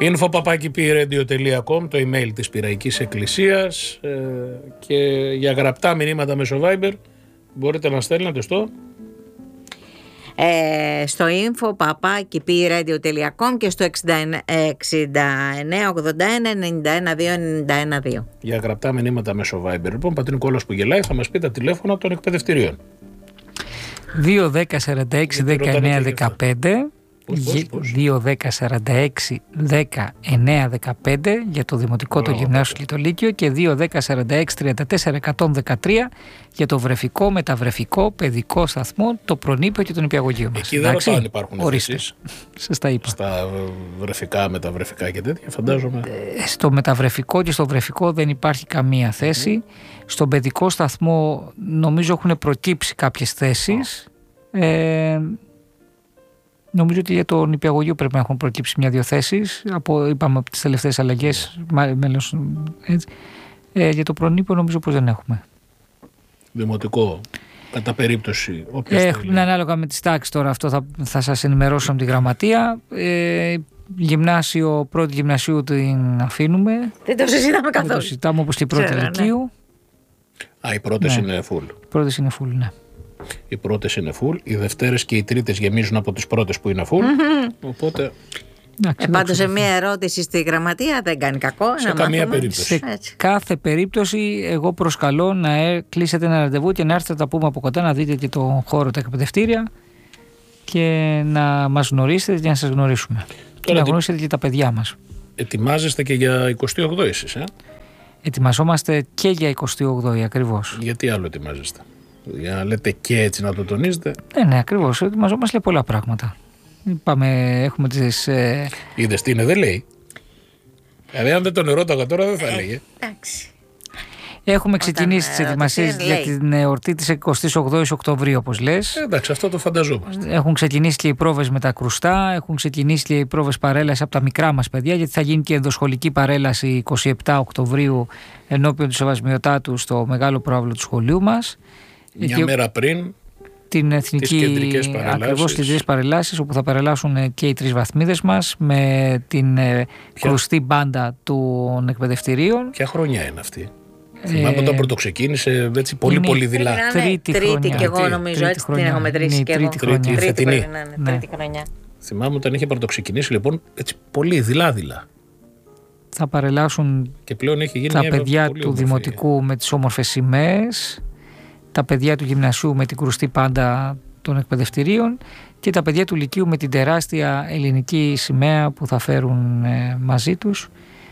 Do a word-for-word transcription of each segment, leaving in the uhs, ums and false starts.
info παπάκι πι ρέιντιο τελεία κομ, το email της Πειραϊκής Εκκλησίας, ε, και για γραπτά μηνύματα μέσω Viber μπορείτε να στέλνετε στο... Ε, στο info παπάκι πι ρέιντιο τελεία κομ και στο εξήντα εννέα ογδόντα ένα ενενήντα ένα δύο ενενήντα ένα δύο. Για γραπτά μηνύματα μέσω Viber. Λοιπόν, Πατρινικόλας που γελάει θα μας πει τα τηλέφωνα των εκπαιδευτηρίων. δύο δέκα σαράντα έξι δεκαεννέα δεκαπέντε, δύο δέκα σαράντα έξι δεκαεννέα δεκαπέντε για το Δημοτικό, oh, το Γυμνάσιο και το Λύκειο, και δύο δέκα σαράντα έξι τριάντα τέσσερα εκατόν δεκατρία για το βρεφικό, μεταβρεφικό, παιδικό σταθμό, το προνήπιο και τον νηπιαγωγείο μας. Εκεί δεν ρωτάω αν υπάρχουν θέσεις. Σας τα είπα. Στα βρεφικά, μεταβρεφικά και τέτοια, φαντάζομαι. Ε, στο μεταβρεφικό και στο βρεφικό δεν υπάρχει καμία θέση. Mm. Στον παιδικό σταθμό νομίζω έχουν προκύψει κάποιες θέσεις. Oh. Ε, Νομίζω ότι για το νηπιαγωγείο πρέπει να έχουν προκύψει μια-δύο θέσεις. Από, είπαμε από τις τελευταίες αλλαγές. Yeah. Ε, για το προνήπιο νομίζω πως δεν έχουμε. Δημοτικό, κατά περίπτωση. Έχουν ανάλογα με τις τάξεις τώρα. Αυτό θα, θα σας ενημερώσω από τη γραμματεία. Ε, γυμνάσιο, πρώτη γυμνασίου την αφήνουμε. Δεν το συζητάμε καθόλου. Δεν το συζητάμε όπως και η πρώτη Λυκείου. Ναι. Α, οι πρώτες ναι. είναι full. Οι πρώτες είναι full, ναι. Οι πρώτες είναι full, οι δευτέρες και οι τρίτες γεμίζουν από τις πρώτες που είναι full. Mm-hmm. Οπότε. Ε, πάντως σε μία ερώτηση στη γραμματεία δεν κάνει κακό. Σε να καμία μάθουμε. περίπτωση. Σε Έτσι. κάθε περίπτωση, εγώ προσκαλώ να ε, κλείσετε ένα ραντεβού και να έρθετε να τα πούμε από κοντά, να δείτε και τον χώρο, τα εκπαιδευτήρια και να μας γνωρίσετε και να σας γνωρίσουμε. Τώρα και να γνωρίσετε και τα παιδιά μας. Ετοιμάζεστε και για εικοστή ογδόη εσείς, ε? Ετοιμαζόμαστε και για εικοστή ογδόη ακριβώς. Γιατί άλλο ετοιμάζεστε? Για να λέτε και έτσι να το τονίζετε. Ναι, ναι, ακριβώς. Ετοιμαζόμαστε για πολλά πράγματα. Πάμε, έχουμε τις... Ε... Είδες τι είναι, δεν λέει. Δηλαδή αν δεν τον ερώταγα τώρα δεν θα έλεγε. Εντάξει. Έχουμε ξεκινήσει τις ετοιμασίες για την εορτή της εικοστής ογδόης Οκτωβρίου, όπως λες. Ε, εντάξει, αυτό το φανταζόμαστε. Έχουν ξεκινήσει και οι πρόβες με τα κρουστά, έχουν ξεκινήσει και οι πρόβες παρέλαση από τα μικρά μας παιδιά, γιατί θα γίνει και ενδοσχολική παρέλαση εικοστή επτά Οκτωβρίου ενώπιον του Σεβασμιωτάτου στο μεγάλο πρόαυλο του σχολείου μας. Μια και μέρα πριν την εθνική, ακριβώς τις τρεις παρελάσεις, όπου θα παρελάσουν και οι τρεις βαθμίδες μας με την Ποια? κρουστή μπάντα των εκπαιδευτηρίων. Ποια χρονιά είναι αυτή? Ε, Θυμάμαι όταν πρωτοξεκίνησε έτσι πολύ είναι, πολύ δειλά. Τρίτη, τρίτη χρονιά. και εγώ νομίζω, τρίτη έτσι χρονιά. Την έχω μετρήσει και εγώ. Τρίτη χρονιά. Τρίτη, τρίτη, τρίτη, ναι, ναι, τρίτη χρονιά. Θυμάμαι όταν είχε πρωτοξεκινήσει λοιπόν έτσι πολύ δειλά-δειλά. Θα παρελάσουν και πλέον έχει γίνει τα μια παιδιά του όμορφη. Δημοτικού με τις όμορφες σημαίες, τα παιδιά του Γυμνασίου με την κρουστή πάντα των εκπαιδευτηρίων και τα παιδιά του Λυκείου με την τεράστια ελληνική σημαία που θα φέρουν ε, μαζί τους,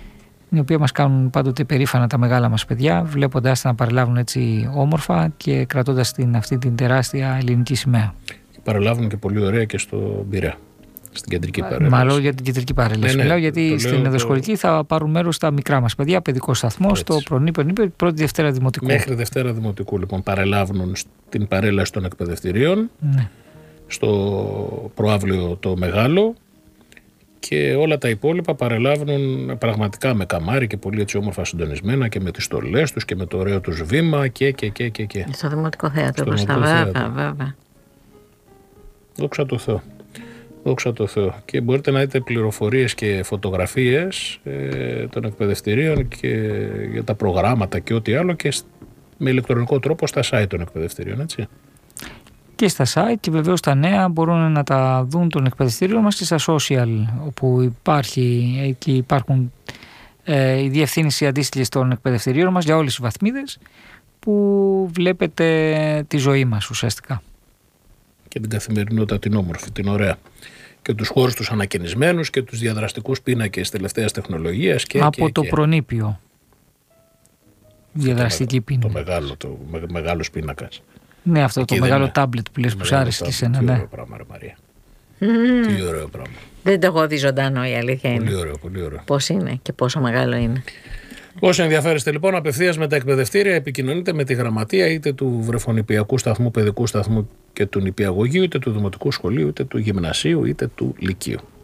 η οποία μας κάνουν πάντοτε περήφανα τα μεγάλα μας παιδιά, βλέποντάς τα να παρελάβουν έτσι όμορφα και κρατώντας την, αυτή την τεράστια ελληνική σημαία. Και παρελάβουν και πολύ ωραία και στο Μπειρά, στην κεντρική παρέλαση. Μάλλον για την κεντρική παρέλαση. Ναι, ναι, μιλάω γιατί στην ενδοσχολική το... θα πάρουν μέρος τα μικρά μας παιδιά, παιδικό σταθμό, στο προνήπιο, πρώτη Δευτέρα Δημοτικού. Μέχρι Δευτέρα Δημοτικού λοιπόν παρελάβουν στην παρέλαση των εκπαιδευτηρίων, ναι. στο προαύλιο το μεγάλο. Και όλα τα υπόλοιπα παρελάβουν πραγματικά με καμάρι και πολύ έτσι όμορφα συντονισμένα και με τις στολές τους και με το ωραίο τους βήμα και και και και και. Στο Δημοτικό Θέατρο μπροστά, βέβαια, βέβαια. Δόξα τω Θεώ. Δόξα τω Θεώ. Και μπορείτε να δείτε πληροφορίες και φωτογραφίες ε, των εκπαιδευτηρίων και για τα προγράμματα και ό,τι άλλο και με ηλεκτρονικό τρόπο στα site των εκπαιδευτηρίων, έτσι. Και στα site και βεβαίως τα νέα μπορούν να τα δουν των εκπαιδευτήριων μας και στα social, όπου υπάρχει, εκεί υπάρχουν ε, η διευθύνηση αντίστοιχη των εκπαιδευτηρίων μας για όλες τις βαθμίδες που βλέπετε τη ζωή μας ουσιαστικά. Και την καθημερινότητα την όμορφη, την ωραία. Και τους χώρους τους ανακαινισμένους και τους διαδραστικούς πίνακες τελευταίας τεχνολογίας. Και, από και, το και. προνήπιο. Διαδραστική πίνακα. Το μεγάλο, το με, μεγάλος πίνακας. Ναι, αυτό εκεί το μεγάλο τάμπλετ που λες που σ' άρεσε και εσένα. Τι ναι. ωραίο πράγμα, ρε Μαρία. Mm. Τι ωραίο πράγμα. Δεν το έχω δει ζωντανό, η αλήθεια πολύ είναι. Ωραίο, πολύ ωραίο. Πώς είναι και πόσο μεγάλο είναι. Όσοι ενδιαφέρεστε λοιπόν απευθείας με τα εκπαιδευτήρια, επικοινωνείτε με τη γραμματεία είτε του βρεφονηπιακού σταθμού, παιδικού σταθμού και του νηπιαγωγείου, είτε του δημοτικού σχολείου, είτε του γυμνασίου, είτε του λυκείου.